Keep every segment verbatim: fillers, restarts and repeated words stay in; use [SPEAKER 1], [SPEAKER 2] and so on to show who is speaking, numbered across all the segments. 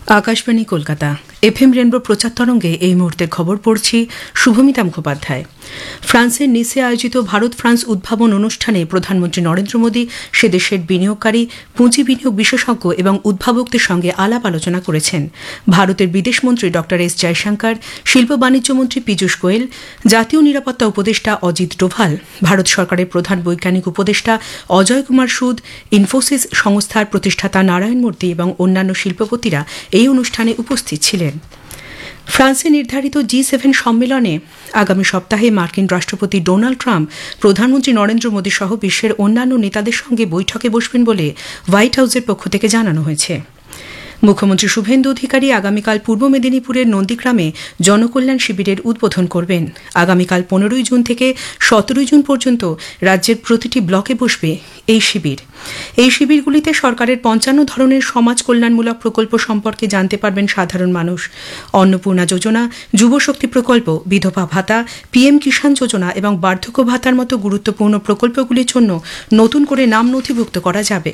[SPEAKER 1] Akashvani Kolkata FM rainbow প্রচার তরঙ্গে এই মুহূর্তের খবর পড়ছি শুভমিতা মুখোপাধ্যায়। ফ্রান্সের নিসে আয়োজিত ভারত ফ্রান্স উদ্ভাবন অনুষ্ঠানে প্রধানমন্ত্রী নরেন্দ্র মোদী সে দেশের বিনিয়োগকারী, পুঁজি বিনিয়োগ বিশেষজ্ঞ এবং উদ্ভাবকদের সঙ্গে আলাপ আলোচনা করেছেন। ভারতের বিদেশমন্ত্রী ড এস জয়শঙ্কর, শিল্প বাণিজ্য মন্ত্রী পীযূষ গোয়েল, জাতীয় নিরাপত্তা উপদেষ্টা অজিত ডোভাল, ভারত সরকারের প্রধান বৈজ্ঞানিক উপদেষ্টা অজয় কুমার সুদ, ইনফোসিস সংস্থার প্রতিষ্ঠাতা নারায়ণ মূর্তি এবং অন্যান্য শিল্পপতিরা এই অনুষ্ঠানে উপস্থিত ছিলেন। ফ্রান্সে নির্ধারিত জি সেভেন সম্মেলনে আগামী সপ্তাহে মার্কিন রাষ্ট্রপতি ডোনাল্ড ট্রাম্প প্রধানমন্ত্রী নরেন্দ্র মোদী সহ বিশ্বের অন্যান্য নেতাদের সঙ্গে বৈঠকে বসবেন বলে হোয়াইট হাউসের পক্ষ থেকে জানানো হয়েছে। মুখ্যমন্ত্রী শুভেন্দু অধিকারী আগামীকাল পূর্ব মেদিনীপুরের নন্দীগ্রামে জনকল্যাণ শিবিরের উদ্বোধন করবেন। আগামীকাল পনেরোই জুন থেকে সতেরোই জুন পর্যন্ত রাজ্যের প্রতিটি ব্লকে বসবে এই শিবির। এই শিবিরগুলিতে সরকারের পঞ্চান্ন ধরনের সমাজ কল্যাণমূলক প্রকল্প সম্পর্কে জানতে পারবেন সাধারণ মানুষ। অন্নপূর্ণা যোজনা, যুবশক্তি প্রকল্প, বিধবা ভাতা, পিএম কিষাণ যোজনা এবং বার্ধক্য ভাতার মতো গুরুত্বপূর্ণ প্রকল্পগুলির জন্য নতুন করে নাম নথিভুক্ত করা যাবে।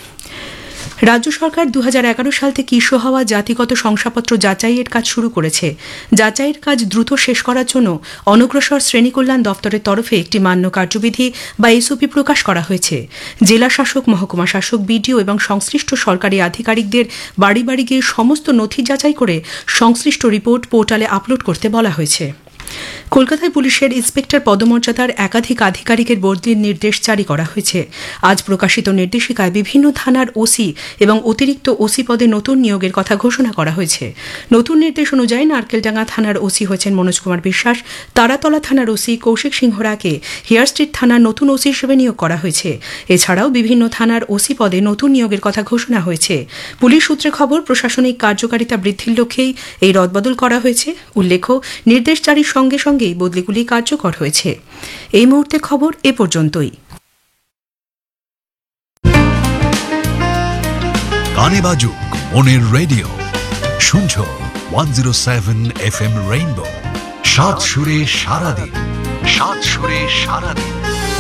[SPEAKER 1] রাজ্য সরকার দু হাজার এগারো সাল থেকে ইস্যু হওয়া জাতিগত শংসাপত্র যাচাইয়ের কাজ শুরু করেছে। যাচাইয়ের কাজ দ্রুত শেষ করার জন্য অনগ্রসর শ্রেণী কল্যাণ দপ্তরের তরফে একটি মান্য কার্যবিধি বা এসওপি প্রকাশ করা হয়েছে। জেলা শাসক, মহকুমা শাসক, বিডিও এবং সংশ্লিষ্ট সরকারি আধিকারিকদের বাড়ি বাড়ি গিয়ে সমস্ত নথি যাচাই করে সংশ্লিষ্ট রিপোর্ট পোর্টালে আপলোড করতে বলা হয়েছে। কলকাতায় পুলিশের ইন্সপেক্টর পদমর্যাদার একাধিক আধিকারিকের বদলির নির্দেশ জারি করা হয়েছে। আজ প্রকাশিত নির্দেশিকায় বিভিন্ন থানার ওসি এবং অতিরিক্ত ওসি পদে নতুন নিয়োগের কথা ঘোষণা করা হয়েছে। নতুন নির্দেশ অনুযায়ী নারকেলডাঙ্গা থানার ওসি হয়েছেন মনোজ কুমার বিশ্বাস, তারাতলা থানার ওসি কৌশিক সিংহ রায়কে হেয়ার স্ট্রিট থানার নতুন ওসি হিসেবে নিয়োগ করা হয়েছে। এছাড়াও বিভিন্ন থানার ওসি পদে নতুন নিয়োগের কথা ঘোষণা হয়েছে। পুলিশ সূত্রে খবর, প্রশাসনিক কার্যকারিতা বৃদ্ধির লক্ষ্যেই এই রদবদল করা হয়েছে। উল্লেখ্য, নির্দেশ জারির সঙ্গে সঙ্গে বদলিগুলি কার্যকর হয়েছে। এই মুহূর্তে খবর এ পর্যন্তই।
[SPEAKER 2] গানে বাজুক মনের রেডিও, শুনছো one zero seven F M rainbow. সাত সুরে সারাদিন, সাত সুরে সারাদিন।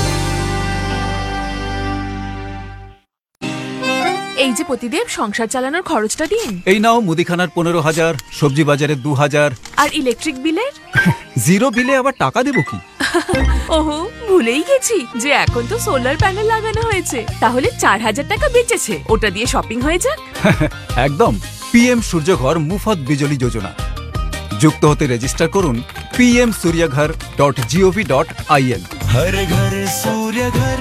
[SPEAKER 3] এই যে প্রতিদেব, সংসার চালানোর খরচটা দিন।
[SPEAKER 4] এই নাও মুদিখানার পনেরো হাজার, সবজি বাজারের দু হাজার,
[SPEAKER 3] আর ইলেকট্রিক বিলের
[SPEAKER 4] জিরো বিলে আবার টাকা দেবো কি?
[SPEAKER 3] ওহো, ভুলেই গেছি যে এখন তো সোলার প্যানেল লাগানো হয়েছে। তাহলে চার হাজার টাকা বেঁচেছে, ওটা দিয়ে শপিং হয়ে যাক।
[SPEAKER 4] একদম, পিএম সূর্যঘর মুফত বিজলি যোজনা। যুক্ত হতে রেজিস্টার করুন PM সূর্যঘর dot gov dot in.
[SPEAKER 5] হর ঘর সূর্যঘর।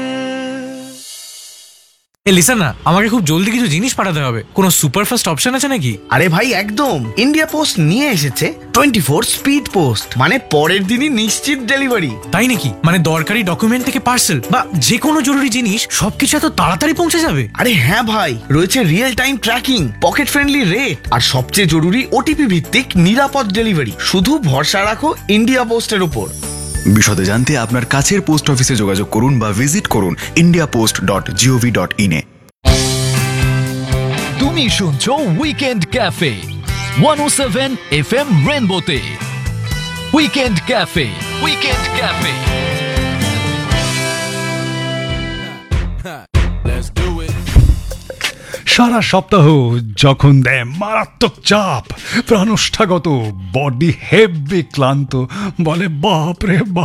[SPEAKER 6] এ লিসেন না, আমাকে খুব জলদি কিছু জিনিস পাঠাতে হবে। কোনো সুপারফাস্ট অপশন আছে নাকি?
[SPEAKER 7] আরে ভাই, একদম ইন্ডিয়া পোস্ট নিয়ে এসেছে টোয়েন্টি ফোর স্পিড পোস্ট, মানে পরের দিনই নিশ্চিত ডেলিভারি।
[SPEAKER 6] তাই নাকি? মানে দরকারি ডকুমেন্ট থেকে পার্সেল বা যে কোনো জরুরি জিনিস সবকিছু এত তাড়াতাড়ি পৌঁছে যাবে?
[SPEAKER 7] আরে হ্যাঁ ভাই, রয়েছে real time tracking, pocket friendly rate আর সবচেয়ে জরুরি ওটিপি ভিত্তিক নিরাপদ ডেলিভারি। শুধু ভরসা রাখো ইন্ডিয়া পোস্টের উপর।
[SPEAKER 8] বিশদে জানতে আপনার কাছের পোস্ট অফিসে যোগাযোগ করুন বা ভিজিট করুন India post dot gov dot in a.
[SPEAKER 5] তুমি শুনছো উইকেন্ড ক্যাফে ওয়ান ও seven F M রেনবোতে। Weekend cafe, weekend cafe.
[SPEAKER 9] সারা সপ্তাহ যখন দেয় মারাত্মক চাপ, প্রাণষ্ঠাগত, বডি হেভি ক্লান্ত, বলে বাপ রে বাপ।